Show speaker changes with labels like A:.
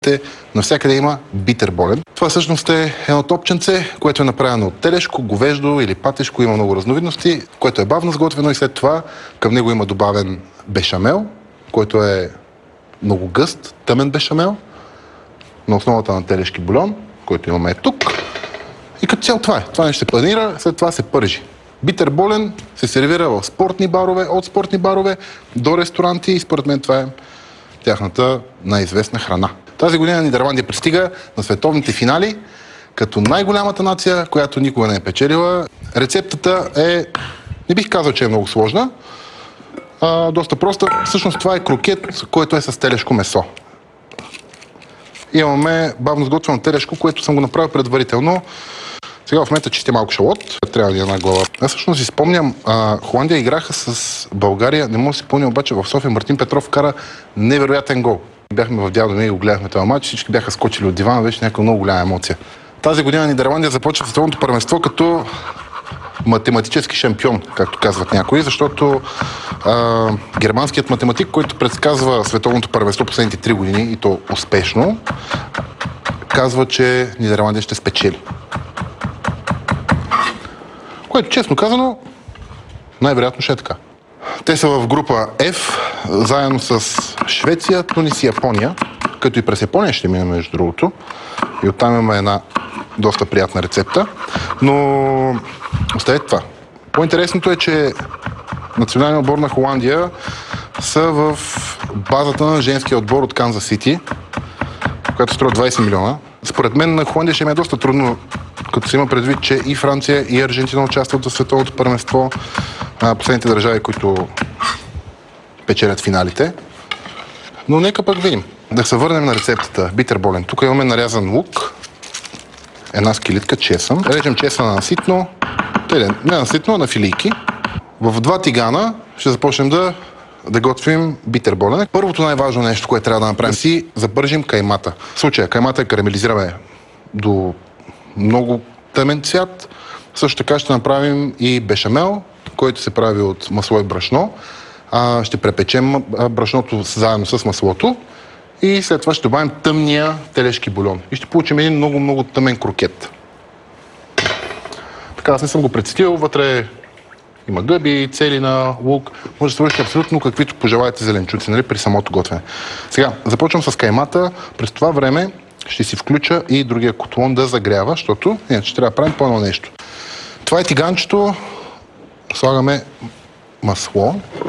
A: Навсякъде има битер болен. Това всъщност е едно топченце, което е направено от телешко, говеждо или патешко, има много разновидности, което е бавно сготвено и след това към него има добавен бешамел, който е много гъст, тъмен бешамел, на основата на телешки бульон, който имаме тук. И като цяло това е. Това нещо се панира, след това се пържи. Битер болен се сервира в спортни барове, от спортни барове до ресторанти и според мен това е тяхната най-известна храна. Тази година Нидерландия пристига на световните финали като най-голямата нация, която никога не е печелила. Рецептата е, не бих казал, че е много сложна, доста проста. Всъщност това е крокет, който е с телешко месо. Имаме бавно сготвено телешко, което съм го направил предварително. Сега в момента чистя малко шалот. Трябва да е една глава. Аз всъщност си спомням, Холандия играха с България. Не мога да си спомня, обаче в София Мартин Петров вкара невероятен гол. Бяхме в Дядо ми и го гледахме този матч. Всички бяха скочили от дивана, беше някаква много голяма емоция. Тази година Нидерландия започва световното първенство като математически шампион, както казват някои, защото германският математик, който предсказва световното първенство последните 3 години и то успешно, казва, че Нидерландия ще спечели. Което, честно казано, най-вероятно ще е така. Те са в група F, заедно с Швеция, Тунис и Япония, като и през Япония ще мине между другото. И оттам имаме една доста приятна рецепта. Но оставете това. По-интересното е, че националният отбор на Холандия са в базата на женския отбор от Канзас Сити, която струва 20 милиона. Според мен на Холандия ще им е доста трудно, като се има предвид, че и Франция, и Аржентина участват в световното първенство, последните държави, които печелят финалите. Но нека пък видим. Да се върнем на рецептата. Битер болен. Тук имаме нарязан лук, една скелитка чесън. Режем чесъна на ситно, не на ситно, а на филийки. В 2 тигана ще започнем да готвим битер болен. Първото най-важно нещо, което трябва да направим, си запържим каймата. В случая каймата карамелизираме до много тъмен цвят. Също така ще направим и бешамел, който се прави от масло и брашно. Ще препечем брашното заедно с маслото и след това ще добавим тъмния телешки бульон. И ще получим един много тъмен крокет. Така, аз не съм го представил. Вътре има гъби, целина, лук. Може да се върши абсолютно каквито пожелаете зеленчуци, нали, при самото готвене. Сега, започвам с каймата. През това време ще си включа и другия котлон да загрява, защото иначе трябва да правим по-едно нещо. Това е тиганчето. Слагаме масло.